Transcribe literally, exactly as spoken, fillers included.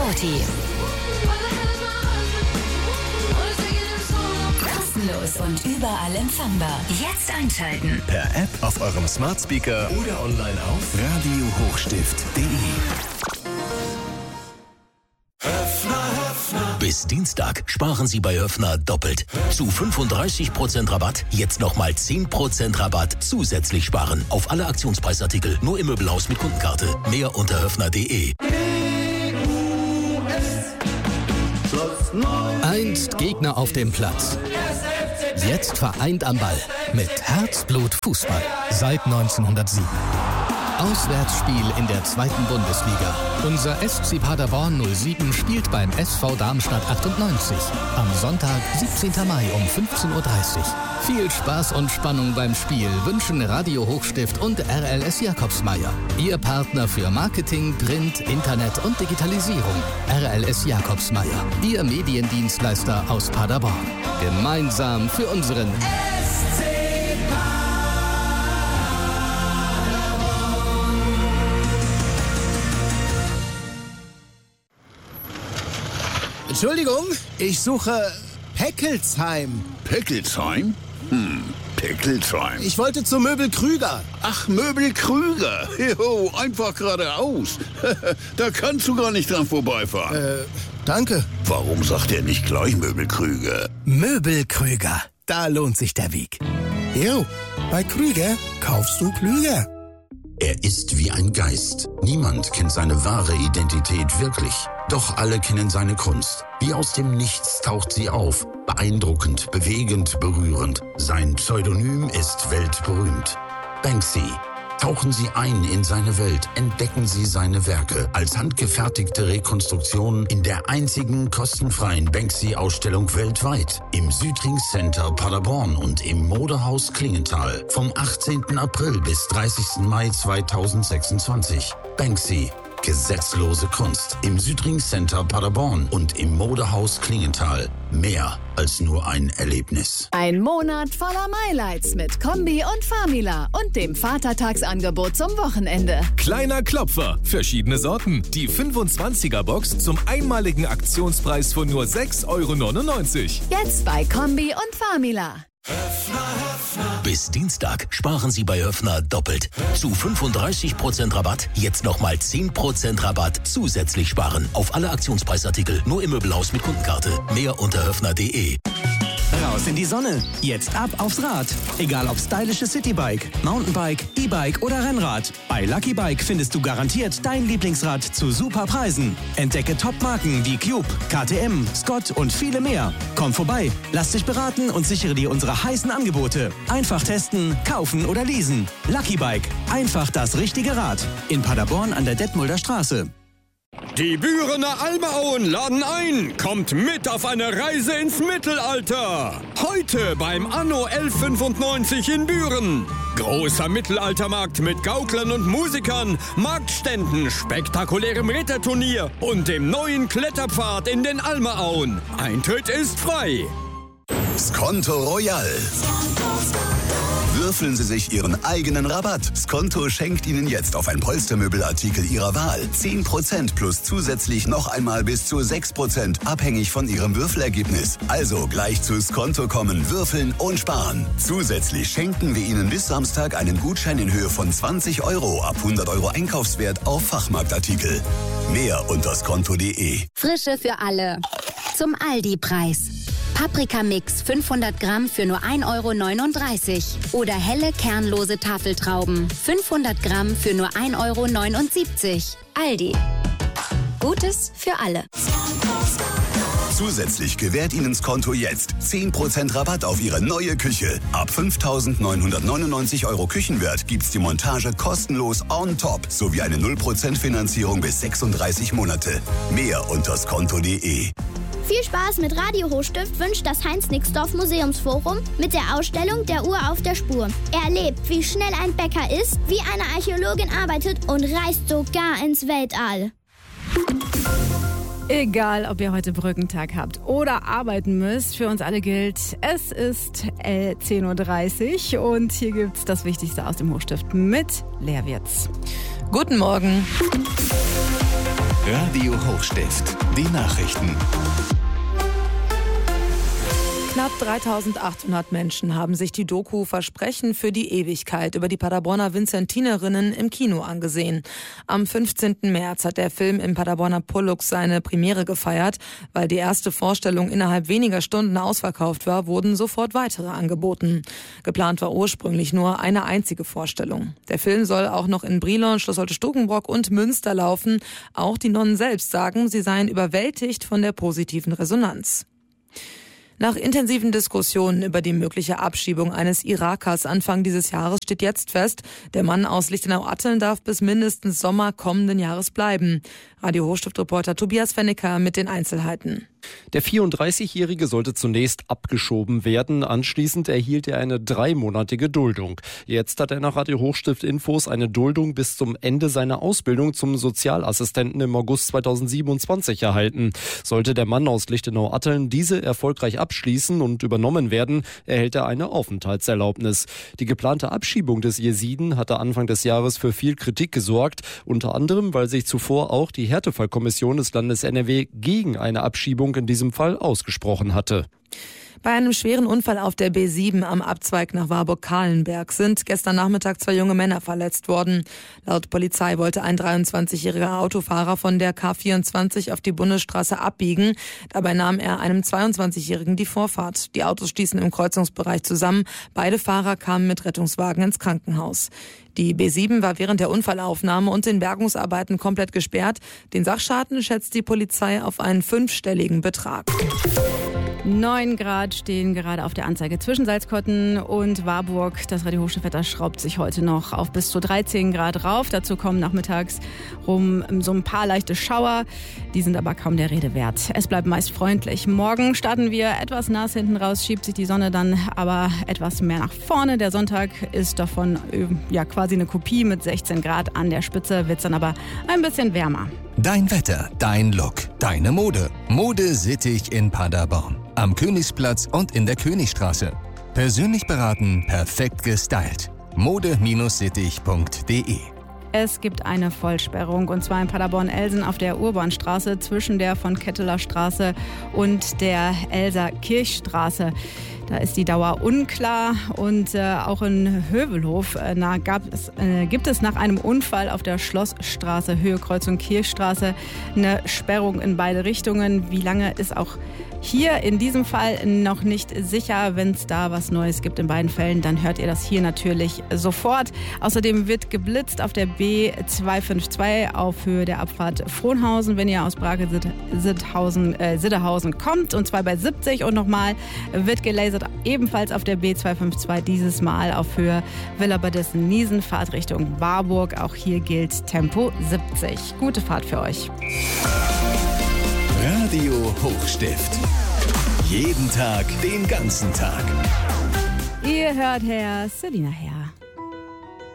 Sporty. Kostenlos und überall empfangbar. Jetzt einschalten. Per App auf eurem Smart Speaker oder online auf radio hochstift punkt de. Bis Dienstag sparen Sie bei Höffner doppelt. Zu fünfunddreißig Prozent Rabatt, jetzt nochmal zehn Prozent Rabatt zusätzlich sparen. Auf alle Aktionspreisartikel, nur im Möbelhaus mit Kundenkarte. Mehr unter höffner punkt de. Einst Gegner auf dem Platz. Jetzt vereint am Ball. Mit Herzblut Fußball. Seit neunzehnhundertsieben. Auswärtsspiel in der zweiten Bundesliga. Unser S C Paderborn null sieben spielt beim S V Darmstadt achtundneunzig. Am Sonntag, siebzehnten Mai um fünfzehn Uhr dreißig. Viel Spaß und Spannung beim Spiel wünschen Radio Hochstift und R L S Jakobsmeyer. Ihr Partner für Marketing, Print, Internet und Digitalisierung. R L S Jakobsmeyer. Ihr Mediendienstleister aus Paderborn. Gemeinsam für unseren S C Entschuldigung, ich suche Peckelsheim. Peckelsheim? Hm, Peckelsheim. Ich wollte zu Möbel Krüger. Ach, Möbel Krüger. Jo, einfach geradeaus. Da kannst du gar nicht dran vorbeifahren. Äh, danke. Warum sagt er nicht gleich Möbel Krüger? Möbel Krüger. Da lohnt sich der Weg. Jo, bei Krüger kaufst du klüger. Er ist wie ein Geist. Niemand kennt seine wahre Identität wirklich. Doch alle kennen seine Kunst. Wie aus dem Nichts taucht sie auf. Beeindruckend, bewegend, berührend. Sein Pseudonym ist weltberühmt. Banksy. Tauchen Sie ein in seine Welt, entdecken Sie seine Werke als handgefertigte Rekonstruktion in der einzigen kostenfreien Banksy-Ausstellung weltweit im Südring Center Paderborn und im Modehaus Klingenthal vom achtzehnten April bis dreißigsten Mai zweitausendsechsundzwanzig. Banksy. Gesetzlose Kunst im Südring Center Paderborn und im Modehaus Klingenthal. Mehr als nur ein Erlebnis. Ein Monat voller Highlights mit Kombi und Famila und dem Vatertagsangebot zum Wochenende. Kleiner Klopfer, verschiedene Sorten. Die fünfundzwanziger Box zum einmaligen Aktionspreis von nur sechs Euro neunundneunzig. Jetzt bei Kombi und Famila. Bis Dienstag sparen Sie bei Höffner doppelt. Zu fünfunddreißig Prozent Rabatt, jetzt nochmal zehn Prozent Rabatt zusätzlich sparen. Auf alle Aktionspreisartikel, nur im Möbelhaus mit Kundenkarte. Mehr unter höffner punkt de. Raus in die Sonne. Jetzt ab aufs Rad. Egal ob stylische Citybike, Mountainbike, E-Bike oder Rennrad. Bei Lucky Bike findest du garantiert dein Lieblingsrad zu super Preisen. Entdecke Top-Marken wie Cube, K T M, Scott und viele mehr. Komm vorbei, lass dich beraten und sichere dir unsere heißen Angebote. Einfach testen, kaufen oder leasen. Lucky Bike. Einfach das richtige Rad. In Paderborn an der Detmolder Straße. Die Bürener Almauen laden ein. Kommt mit auf eine Reise ins Mittelalter. Heute beim Anno elf fünfundneunzig in Büren. Großer Mittelaltermarkt mit Gauklern und Musikern, Marktständen, spektakulärem Ritterturnier und dem neuen Kletterpfad in den Almaauen. Eintritt ist frei. Skonto Royal. Würfeln Sie sich Ihren eigenen Rabatt. Skonto schenkt Ihnen jetzt auf ein Polstermöbelartikel Ihrer Wahl zehn Prozent plus zusätzlich noch einmal bis zu sechs Prozent, abhängig von Ihrem Würfelergebnis. Also gleich zu Skonto kommen, würfeln und sparen. Zusätzlich schenken wir Ihnen bis Samstag einen Gutschein in Höhe von zwanzig Euro ab hundert Euro Einkaufswert auf Fachmarktartikel. Mehr unter skonto punkt de. Frische für alle. Zum Aldi-Preis. Paprikamix fünfhundert Gramm für nur ein Euro neununddreißig. Oder helle kernlose Tafeltrauben fünfhundert Gramm für nur ein Euro neunundsiebzig. Aldi. Gutes für alle. Zusätzlich gewährt Ihnen Skonto jetzt zehn Prozent Rabatt auf Ihre neue Küche. Ab fünftausendneunhundertneunundneunzig Euro Küchenwert gibt's die Montage kostenlos on top sowie eine null Prozent Finanzierung bis sechsunddreißig Monate. Mehr unter skonto punkt de. Viel Spaß mit Radio Hochstift wünscht das Heinz-Nixdorf Museumsforum mit der Ausstellung Der Uhr auf der Spur. Erlebt, wie schnell ein Bäcker ist, wie eine Archäologin arbeitet und reist sogar ins Weltall. Egal, ob ihr heute Brückentag habt oder arbeiten müsst, für uns alle gilt, es ist äh, zehn Uhr dreißig und hier gibt's das Wichtigste aus dem Hochstift mit Lehrwirts. Guten Morgen. Radio Hochstift. Die Nachrichten. Knapp dreitausendachthundert Menschen haben sich die Doku Versprechen für die Ewigkeit über die Paderborner Vinzentinerinnen im Kino angesehen. Am fünfzehnten März hat der Film im Paderborner Pollux seine Premiere gefeiert. Weil die erste Vorstellung innerhalb weniger Stunden ausverkauft war, wurden sofort weitere angeboten. Geplant war ursprünglich nur eine einzige Vorstellung. Der Film soll auch noch in Brilon, Schloss Holte-Stukenbrock und Münster laufen. Auch die Nonnen selbst sagen, sie seien überwältigt von der positiven Resonanz. Nach intensiven Diskussionen über die mögliche Abschiebung eines Irakers Anfang dieses Jahres steht jetzt fest, der Mann aus Lichtenau-Atteln darf bis mindestens Sommer kommenden Jahres bleiben. Radio Hochstift-Reporter Tobias Fennecker mit den Einzelheiten. Der vierunddreißigjährige sollte zunächst abgeschoben werden. Anschließend erhielt er eine dreimonatige Duldung. Jetzt hat er nach Radio Hochstift Infos eine Duldung bis zum Ende seiner Ausbildung zum Sozialassistenten im August zweitausendsiebenundzwanzig erhalten. Sollte der Mann aus Lichtenau-Atteln diese erfolgreich abschließen und übernommen werden, erhält er eine Aufenthaltserlaubnis. Die geplante Abschiebung des Jesiden hatte Anfang des Jahres für viel Kritik gesorgt, unter anderem, weil sich zuvor auch die Härtefallkommission des Landes N R W gegen eine Abschiebung in diesem Fall ausgesprochen hatte. Bei einem schweren Unfall auf der B sieben am Abzweig nach Warburg-Kahlenberg sind gestern Nachmittag zwei junge Männer verletzt worden. Laut Polizei wollte ein dreiundzwanzigjähriger Autofahrer von der K vierundzwanzig auf die Bundesstraße abbiegen. Dabei nahm er einem zweiundzwanzigjährigen die Vorfahrt. Die Autos stießen im Kreuzungsbereich zusammen. Beide Fahrer kamen mit Rettungswagen ins Krankenhaus. Die B sieben war während der Unfallaufnahme und den Bergungsarbeiten komplett gesperrt. Den Sachschaden schätzt die Polizei auf einen fünfstelligen Betrag. neun Grad stehen gerade auf der Anzeige zwischen Salzkotten und Warburg. Das Radio Hochstift-Wetter schraubt sich heute noch auf bis zu dreizehn Grad rauf. Dazu kommen nachmittags rum so ein paar leichte Schauer. Die sind aber kaum der Rede wert. Es bleibt meist freundlich. Morgen starten wir etwas nass hinten raus, schiebt sich die Sonne dann aber etwas mehr nach vorne. Der Sonntag ist davon ja quasi eine Kopie mit sechzehn Grad. An der Spitze wird es dann aber ein bisschen wärmer. Dein Wetter, dein Look, deine Mode. Mode Sittich in Paderborn. Am Königsplatz und in der Königstraße. Persönlich beraten, perfekt gestylt. mode Sittich punkt de. Es gibt eine Vollsperrung und zwar in Paderborn-Elsen auf der Urbanstraße zwischen der von Ketteler Straße und der Elser Kirchstraße. Da ist die Dauer unklar und äh, auch in Hövelhof äh, na, gab es, äh, gibt es nach einem Unfall auf der Schlossstraße, Höhe Kreuzung Kirchstraße, eine Sperrung in beide Richtungen. Wie lange ist auch hier in diesem Fall noch nicht sicher. Wenn es da was Neues gibt in beiden Fällen, dann hört ihr das hier natürlich sofort. Außerdem wird geblitzt auf der B zweihundertzweiundfünfzig auf Höhe der Abfahrt Frohnhausen, wenn ihr aus Brage-Siddhausen äh, Siddehausen kommt, und zwar bei siebzig. Und nochmal wird gelasert ebenfalls auf der B zweihundertfünfzig, dieses Mal auf Höhe Villa Badessen-Niesen, Fahrtrichtung Warburg. Auch hier gilt Tempo siebzig. Gute Fahrt für euch. Radio Hochstift. Jeden Tag, den ganzen Tag. Ihr hört Herr Selina her.